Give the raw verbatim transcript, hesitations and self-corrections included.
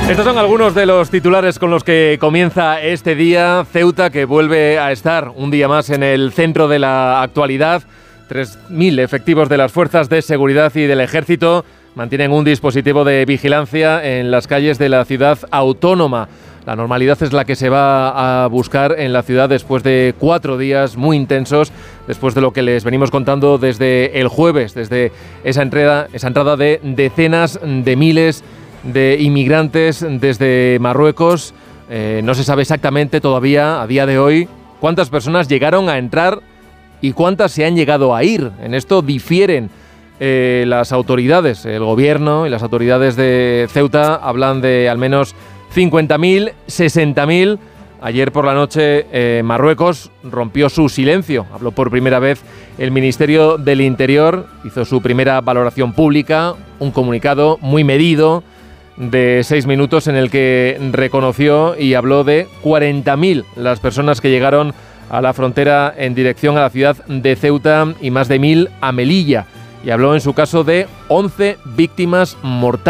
Estos son algunos de los titulares con los que comienza este día. Ceuta, que vuelve a estar un día más en el centro de la actualidad. tres mil efectivos de las fuerzas de seguridad y del ejército mantienen un dispositivo de vigilancia en las calles de la ciudad autónoma. La normalidad es la que se va a buscar en la ciudad después de cuatro días muy intensos, después de lo que les venimos contando desde el jueves, desde esa entrada, esa entrada de decenas de miles de inmigrantes desde Marruecos. Eh, no se sabe exactamente todavía, a día de hoy, cuántas personas llegaron a entrar y cuántas se han llegado a ir. En esto difieren eh, las autoridades. El gobierno y las autoridades de Ceuta hablan de al menos cincuenta mil, sesenta mil. Ayer por la noche eh, Marruecos rompió su silencio. Habló por primera vez el Ministerio del Interior, hizo su primera valoración pública, un comunicado muy medido, de seis minutos, en el que reconoció y habló de cuarenta mil las personas que llegaron a la frontera en dirección a la ciudad de Ceuta y más de mil a Melilla. Y habló en su caso de once víctimas mortales.